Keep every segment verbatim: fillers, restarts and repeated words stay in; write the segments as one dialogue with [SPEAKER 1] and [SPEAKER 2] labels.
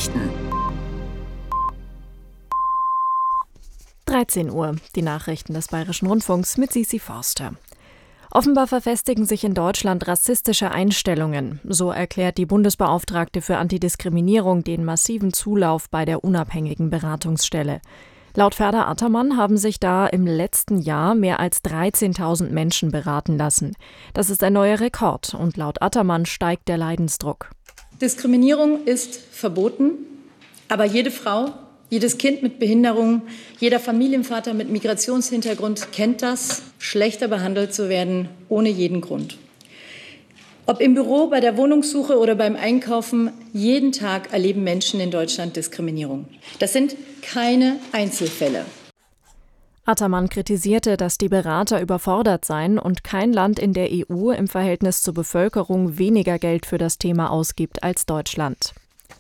[SPEAKER 1] Nachrichten.
[SPEAKER 2] dreizehn Uhr, die Nachrichten des Bayerischen Rundfunks mit Sisi Forster. Offenbar verfestigen sich in Deutschland rassistische Einstellungen. So erklärt die Bundesbeauftragte für Antidiskriminierung den massiven Zulauf bei der unabhängigen Beratungsstelle. Laut Ferda Attermann haben sich da im letzten Jahr mehr als dreizehntausend Menschen beraten lassen. Das ist ein neuer Rekord und laut Attermann steigt der Leidensdruck.
[SPEAKER 3] Diskriminierung ist verboten, aber jede Frau, jedes Kind mit Behinderung, jeder Familienvater mit Migrationshintergrund kennt das, schlechter behandelt zu werden ohne jeden Grund. Ob im Büro, bei der Wohnungssuche oder beim Einkaufen, jeden Tag erleben Menschen in Deutschland Diskriminierung. Das sind keine Einzelfälle.
[SPEAKER 2] Attermann kritisierte, dass die Berater überfordert seien und kein Land in der E U im Verhältnis zur Bevölkerung weniger Geld für das Thema ausgibt als Deutschland.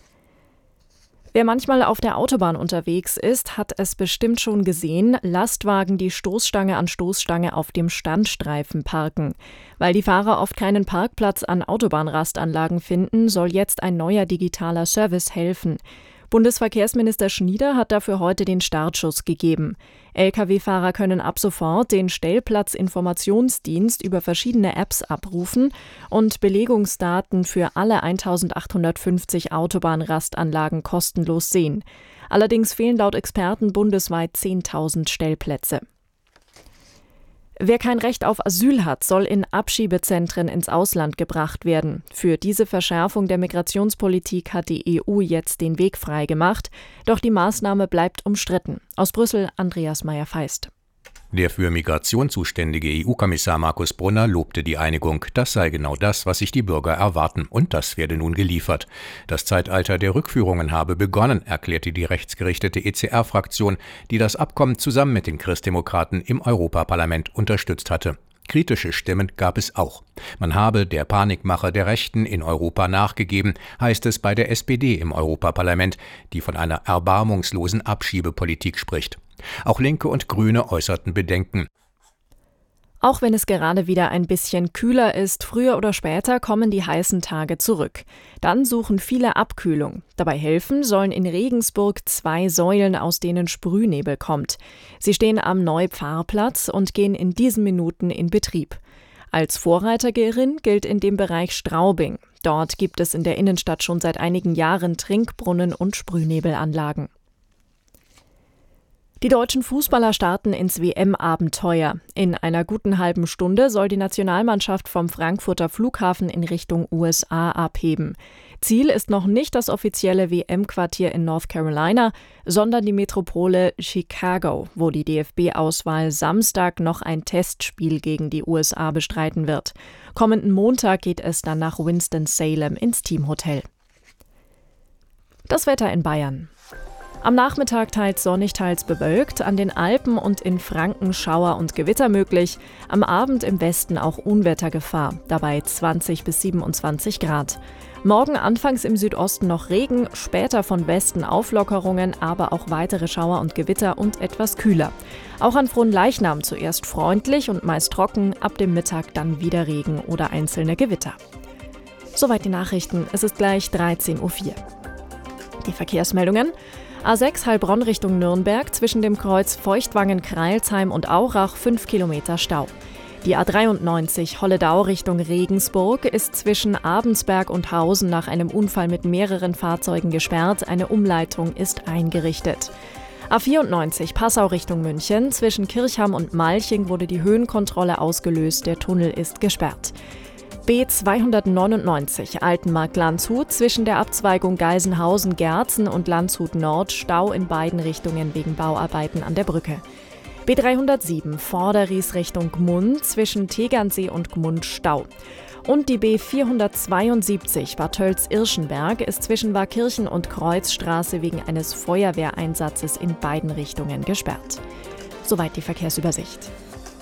[SPEAKER 2] Wer manchmal auf der Autobahn unterwegs ist, hat es bestimmt schon gesehen, Lastwagen, die Stoßstange an Stoßstange auf dem Standstreifen parken. Weil die Fahrer oft keinen Parkplatz an Autobahnrastanlagen finden, soll jetzt ein neuer digitaler Service helfen. Bundesverkehrsminister Schnieder hat dafür heute den Startschuss gegeben. L K W-Fahrer können ab sofort den Stellplatzinformationsdienst über verschiedene Apps abrufen und Belegungsdaten für alle eintausendachthundertfünfzig Autobahnrastanlagen kostenlos sehen. Allerdings fehlen laut Experten bundesweit zehntausend Stellplätze. Wer kein Recht auf Asyl hat, soll in Abschiebezentren ins Ausland gebracht werden. Für diese Verschärfung der Migrationspolitik hat die E U jetzt den Weg freigemacht. Doch die Maßnahme bleibt umstritten. Aus Brüssel Andreas Meyer-Feist.
[SPEAKER 4] Der für Migration zuständige E U-Kommissar Markus Brunner lobte die Einigung. Das sei genau das, was sich die Bürger erwarten. Und das werde nun geliefert. Das Zeitalter der Rückführungen habe begonnen, erklärte die rechtsgerichtete E C R-Fraktion, die das Abkommen zusammen mit den Christdemokraten im Europaparlament unterstützt hatte. Kritische Stimmen gab es auch. Man habe der Panikmache der Rechten in Europa nachgegeben, heißt es bei der S P D im Europaparlament, die von einer erbarmungslosen Abschiebepolitik spricht. Auch Linke und Grüne äußerten Bedenken.
[SPEAKER 2] Auch wenn es gerade wieder ein bisschen kühler ist, früher oder später kommen die heißen Tage zurück. Dann suchen viele Abkühlung. Dabei helfen sollen in Regensburg zwei Säulen, aus denen Sprühnebel kommt. Sie stehen am Neupfarrplatz und gehen in diesen Minuten in Betrieb. Als Vorreiterin gilt in dem Bereich Straubing. Dort gibt es in der Innenstadt schon seit einigen Jahren Trinkbrunnen und Sprühnebelanlagen. Die deutschen Fußballer starten ins W M-Abenteuer. In einer guten halben Stunde soll die Nationalmannschaft vom Frankfurter Flughafen in Richtung U S A abheben. Ziel ist noch nicht das offizielle W M-Quartier in North Carolina, sondern die Metropole Chicago, wo die D F B-Auswahl Samstag noch ein Testspiel gegen die U S A bestreiten wird. Kommenden Montag geht es dann nach Winston-Salem ins Teamhotel. Das Wetter in Bayern. Am Nachmittag teils sonnig, teils bewölkt, an den Alpen und in Franken Schauer und Gewitter möglich, am Abend im Westen auch Unwettergefahr, dabei zwanzig bis siebenundzwanzig Grad. Morgen anfangs im Südosten noch Regen, später von Westen Auflockerungen, aber auch weitere Schauer und Gewitter und etwas kühler. Auch an Fronleichnam zuerst freundlich und meist trocken, ab dem Mittag dann wieder Regen oder einzelne Gewitter. Soweit die Nachrichten, es ist gleich dreizehn Uhr vier. Die Verkehrsmeldungen. A sechs Heilbronn Richtung Nürnberg, zwischen dem Kreuz Feuchtwangen-Kreilsheim und Aurach fünf Kilometer Stau. Die A dreiundneunzig Holledau Richtung Regensburg ist zwischen Abensberg und Hausen nach einem Unfall mit mehreren Fahrzeugen gesperrt. Eine Umleitung ist eingerichtet. A vierundneunzig Passau Richtung München, zwischen Kirchham und Malching wurde die Höhenkontrolle ausgelöst. Der Tunnel ist gesperrt. B zweihundertneunundneunzig Altenmarkt-Landshut, zwischen der Abzweigung Geisenhausen-Gerzen und Landshut Nord Stau in beiden Richtungen wegen Bauarbeiten an der Brücke. B dreihundertsieben Vorderries Richtung Gmund, zwischen Tegernsee und Gmund Stau. Und die B vierhundertzweiundsiebzig Bad Tölz-Irschenberg ist zwischen Warkirchen und Kreuzstraße wegen eines Feuerwehreinsatzes in beiden Richtungen gesperrt. Soweit die Verkehrsübersicht.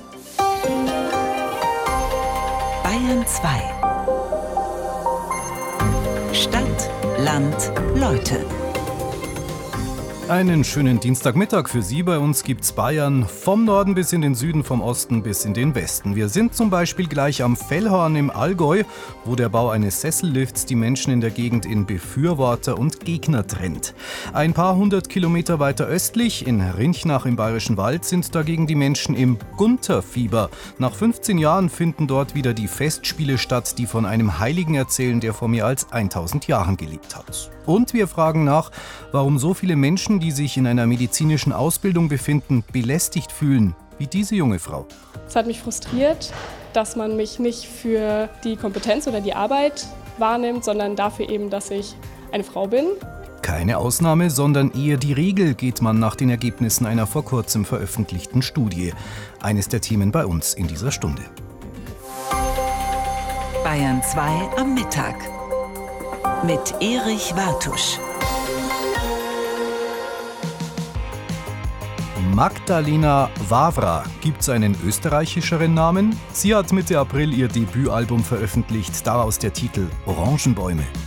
[SPEAKER 1] Bayern zwei. Stadt, Land, Leute.
[SPEAKER 5] Einen schönen Dienstagmittag für Sie. Bei uns gibt's Bayern vom Norden bis in den Süden, vom Osten bis in den Westen. Wir sind zum Beispiel gleich am Fellhorn im Allgäu, wo der Bau eines Sessellifts die Menschen in der Gegend in Befürworter und Gegner trennt. Ein paar hundert Kilometer weiter östlich, in Rinchnach im Bayerischen Wald, sind dagegen die Menschen im Gunterfieber. Nach fünfzehn Jahren finden dort wieder die Festspiele statt, die von einem Heiligen erzählen, der vor mehr als tausend Jahren gelebt hat. Und wir fragen nach, warum so viele Menschen, die sich in einer medizinischen Ausbildung befinden, belästigt fühlen, wie diese junge Frau.
[SPEAKER 6] Es hat mich frustriert, dass man mich nicht für die Kompetenz oder die Arbeit wahrnimmt, sondern dafür eben, dass ich eine Frau bin.
[SPEAKER 5] Keine Ausnahme, sondern eher die Regel, geht man nach den Ergebnissen einer vor kurzem veröffentlichten Studie. Eines der Themen bei uns in dieser Stunde.
[SPEAKER 1] Bayern zwei am Mittag mit Erich Wartusch.
[SPEAKER 5] Magdalena Wawra. Gibt's einen österreichischeren Namen? Sie hat Mitte April ihr Debütalbum veröffentlicht, daraus der Titel Orangenbäume.